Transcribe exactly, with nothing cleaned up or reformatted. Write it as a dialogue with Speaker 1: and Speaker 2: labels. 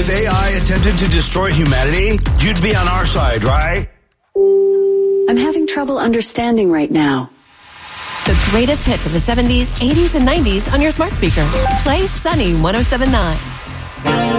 Speaker 1: A I attempted to destroy humanity, you'd be on our side, right?
Speaker 2: I'm having trouble understanding right now.
Speaker 3: The greatest hits of the seventies, eighties, and nineties on your smart speaker. Play Sunny one oh seven point nine.